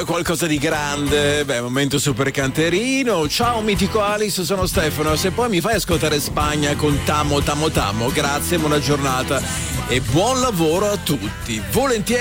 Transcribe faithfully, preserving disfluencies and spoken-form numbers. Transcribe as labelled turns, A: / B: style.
A: Qualcosa di grande, beh, momento super canterino. Ciao mitico Alice, sono Stefano. Se poi mi fai ascoltare Spagna con Tamo Tamo Tamo, grazie, buona giornata e buon lavoro a tutti. Volentieri.